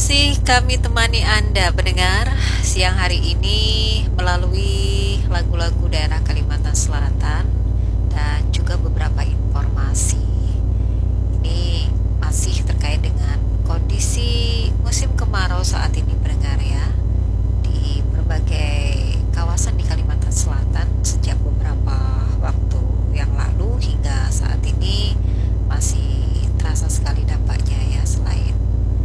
Masih kami temani Anda pendengar siang hari ini melalui lagu-lagu daerah Kalimantan Selatan dan juga beberapa informasi. Ini masih terkait dengan kondisi musim kemarau saat ini pendengar ya. Di berbagai kawasan di Kalimantan Selatan sejak beberapa waktu yang lalu hingga saat ini masih terasa sekali dampaknya ya, selain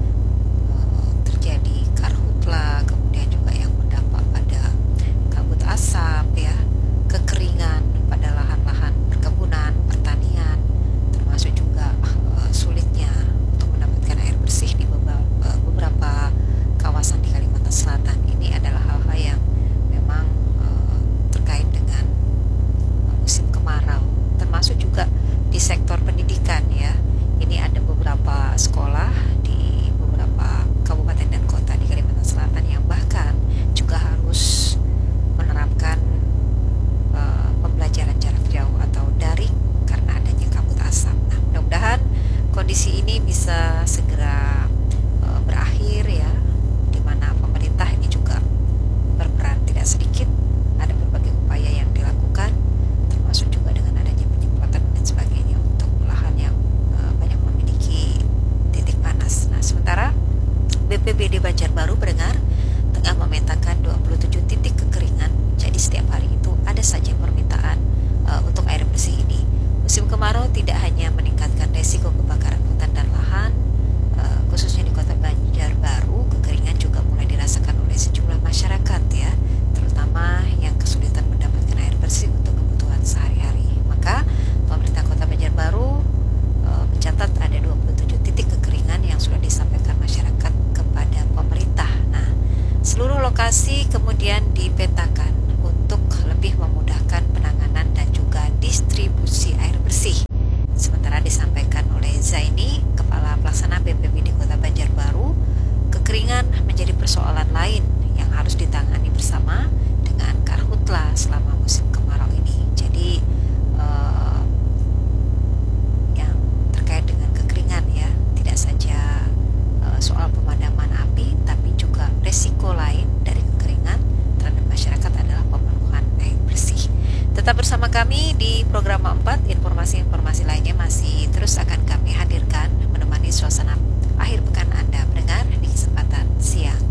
terjadi karhutla, kemudian juga yang berdampak pada kabut asap ya, kekeringan pada lahan-lahan perkebunan, pertanian, termasuk juga sulitnya untuk mendapatkan air bersih di beberapa kawasan di Kalimantan Selatan. Ini adalah hal-hal yang memang terkait dengan musim kemarau, termasuk juga di sektor pendidikan ya. Ini ada beberapa sekolah di beberapa kabupaten dan kota di Kalimantan Selatan yang bahkan juga harus menerapkan pembelajaran jarak jauh atau daring karena adanya kabut asap. Nah, mudah-mudahan kondisi ini bisa segera berakhir ya, di mana pemerintah ini juga berperan tidak sedikit. Ada berbagai upaya yang dilakukan, termasuk juga dengan adanya penyemprotan dan sebagainya untuk lahan yang banyak memiliki titik panas. Nah, sementara BPBD Banjarbaru pendengar tengah memetakan 27 titik kekeringan. Jadi setiap hari itu ada saja permintaan untuk air bersih ini. Musim kemarau tidak hanya meningkatkan resiko kebakaran hutan dan lahan, khususnya di Kota Banjarbaru, kekeringan juga mulai dirasakan oleh sejumlah masyarakat ya, terutama yang kesulitan mendapatkan air bersih untuk kebutuhan sehari-hari. Maka pemerintah Kota Banjarbaru mencatat ada 27 titik kekeringan yang sudah disampaikan masyarakat kepada pemerintah. Nah, seluruh lokasi kemudian dipetakan untuk lebih memudahkan penanganan dan juga distribusi air bersih. Sementara disampaikan oleh Zaini, Kepala Pelaksana BPBD Kota Banjarbaru, kekeringan menjadi persoalan lain yang harus ditangani bersama dengan karhutla selama musim kemarau ini. Jadi yang terkait dengan kekeringan ya, tidak saja soal pemadaman api, tapi juga resiko lain dari kekeringan terhadap masyarakat adalah pemenuhan air bersih. Tetap bersama kami di program 4, informasi-informasi lainnya masih terus akan kami hadirkan menemani suasana akhir pekan Anda pendengar di kesempatan siang